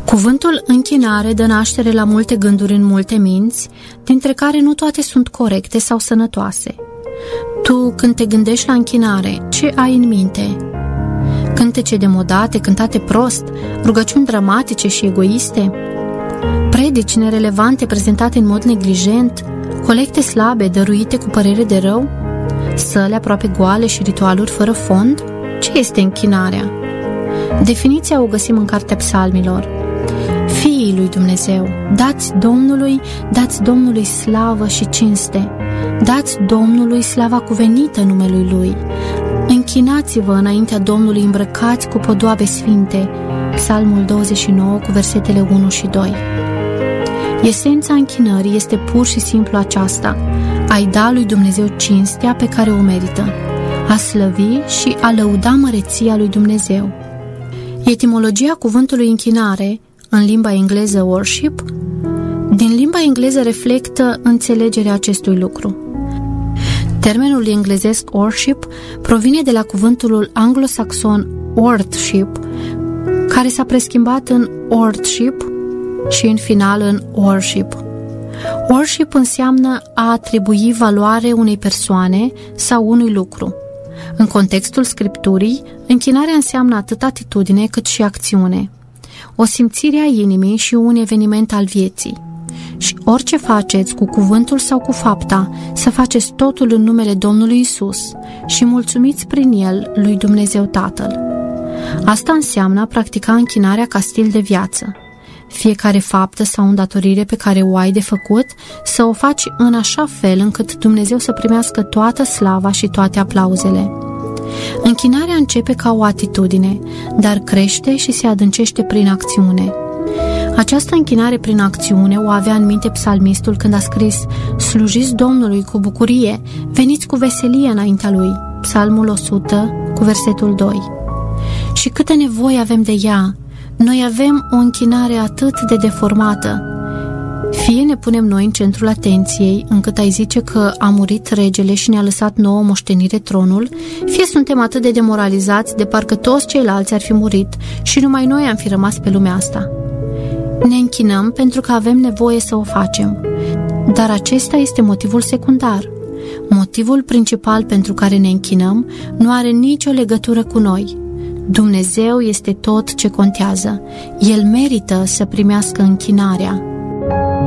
Cuvântul închinare dă naștere la multe gânduri în multe minți, dintre care nu toate sunt corecte sau sănătoase. Tu, când te gândești la închinare, ce ai în minte? Cântece demodate, cântate prost, rugăciuni dramatice și egoiste? Predici nerelevante prezentate în mod neglijent, colecte slabe dăruite cu părere de rău? Săli aproape goale și ritualuri fără fond? Ce este închinarea? Definiția o găsim în Cartea Psalmilor. Fiii lui Dumnezeu, dați Domnului slavă și cinste, dați Domnului slava cuvenită numelui Lui, închinați-vă înaintea Domnului îmbrăcați cu podoabe sfinte. Psalmul 29 cu versetele 1 și 2. Esența închinării este pur și simplu aceasta: a-i da lui Dumnezeu cinstea pe care o merită, a slăvi și a lăuda măreția lui Dumnezeu. Etimologia cuvântului închinare, în limba engleză worship, din limba engleză reflectă înțelegerea acestui lucru. Termenul englezesc worship provine de la cuvântul anglosaxon worship, care s-a preschimbat în worship și în final în worship. Worship înseamnă a atribui valoare unei persoane sau unui lucru. În contextul Scripturii, închinarea înseamnă atât atitudine cât și acțiune, o simțire a inimii și un eveniment al vieții. Și orice faceți cu cuvântul sau cu fapta, să faceți totul în numele Domnului Isus și mulțumiți prin El lui Dumnezeu Tatăl. Asta înseamnă a practica închinarea ca stil de viață. Fiecare faptă sau îndatorire pe care o ai de făcut, să o faci în așa fel încât Dumnezeu să primească toată slava și toate aplauzele. Închinarea începe ca o atitudine, dar crește și se adâncește prin acțiune. Această închinare prin acțiune o avea în minte psalmistul când a scris: slujiți Domnului cu bucurie, veniți cu veselie înaintea Lui. Psalmul 100 cu versetul 2. Și câtă nevoie avem de ea! Noi avem o închinare atât de deformată. Fie ne punem noi în centrul atenției, încât ai zice că a murit regele și ne-a lăsat nouă moștenire tronul, fie suntem atât de demoralizați de parcă toți ceilalți ar fi murit și numai noi am fi rămas pe lumea asta. Ne închinăm pentru că avem nevoie să o facem, dar acesta este motivul secundar. Motivul principal pentru care ne închinăm nu are nicio legătură cu noi. Dumnezeu este tot ce contează. El merită să primească închinarea.